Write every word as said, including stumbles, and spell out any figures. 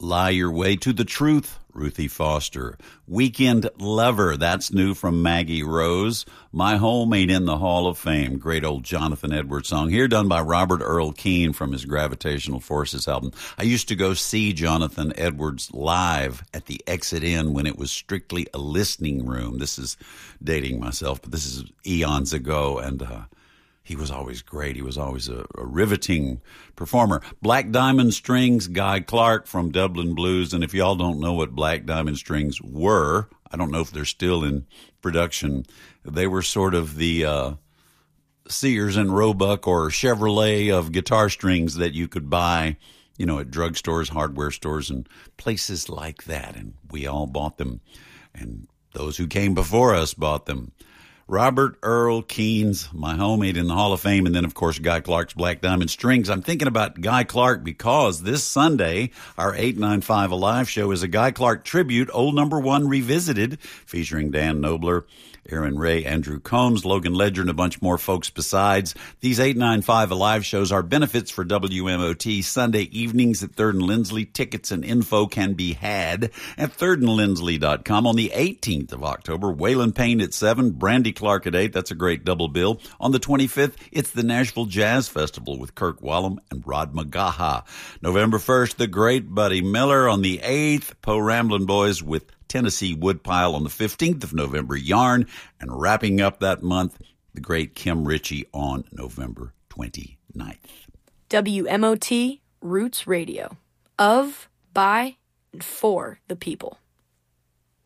Lie Your Way to the Truth, Ruthie Foster. Weekend Lover, that's new from Maggie Rose. My Home Ain't in the Hall of Fame, great old Jonathan Edwards song. Here done by Robert Earl Keen from his Gravitational Forces album. I used to go see Jonathan Edwards live at the Exit Inn when it was strictly a listening room. This is dating myself, but this is eons ago, and uh he was always great. He was always a, a riveting performer. Black Diamond Strings, Guy Clark from Dublin Blues. And if y'all don't know what Black Diamond Strings were, I don't know if they're still in production. They were sort of the uh, Sears and Roebuck or Chevrolet of guitar strings that you could buy, you know, at drugstores, hardware stores, and places like that. And we all bought them. And those who came before us bought them. Robert Earl Keen's My Home Ain't in the Hall of Fame, and then, of course, Guy Clark's Black Diamond Strings. I'm thinking about Guy Clark because this Sunday, our eight ninety-five Alive show is a Guy Clark tribute, Old Number One Revisited, featuring Dan Knobler, Aaron Ray, Andrew Combs, Logan Ledger, and a bunch more folks besides. These eight ninety-five Alive shows are benefits for W M O T Sunday evenings at Third and Lindsley. Tickets and info can be had at third and lindsley dot com. On the eighteenth of October, Waylon Payne at seven, Brandy Clark at eight. That's a great double bill. On the twenty-fifth, it's the Nashville Jazz Festival with Kirk Whalum and Rod Magaha. November first, the great Buddy Miller. On the eighth, Poe Ramblin' Boys with Tennessee Woodpile. On the fifteenth of November, Yarn. And wrapping up that month, the great Kim Ritchie on November twenty-ninth. W M O T Roots Radio. Of, by, and for the people.